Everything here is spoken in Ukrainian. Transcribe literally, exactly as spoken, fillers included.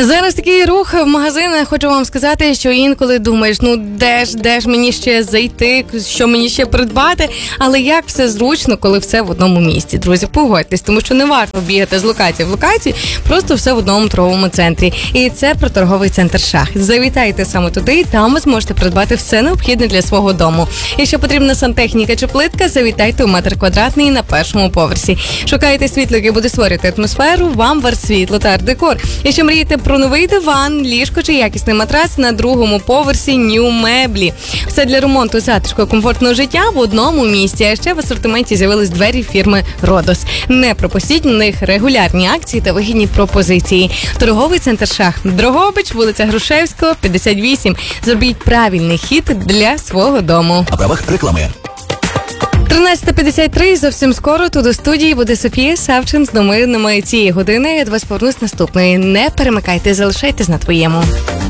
Зараз такий рух в магазинах, хочу вам сказати, що інколи думаєш, ну де ж, де ж мені ще зайти, що мені ще придбати, але як все зручно, коли все в одному місці. Друзі, погодьтесь, тому що не варто бігати з локації в локацію, просто все в одному торговому центрі. І це про торговий центр «Шах». Завітайте саме туди, і там ви зможете придбати все необхідне для свого дому. Якщо потрібна сантехніка чи плитка, завітайте у метр квадратний на першому поверсі. Шукаєте світло, яке буде створювати атмосферу, вам Варсвітло та Арт-Декор. Якщо мрієте про новий диван, ліжко чи якісний матрац, на другому поверсі Нью Меблі. Все для ремонту затишку комфортного життя в одному місці. А ще в асортименті з'явились двері фірми «Родос». Не пропустіть, у них регулярні акції та вигідні пропозиції. Торговий центр «Шах». Дрогобич, вулиця Грушевського, п'ятдесят вісім. Зробіть правильний хід для свого дому. На правах реклами. тринадцята п'ятдесят три, зовсім скоро тут у студії буде Софія Савчин з новинами цієї години. Я до вас повернусь наступної. Не перемикайте, залишайтесь на твоєму.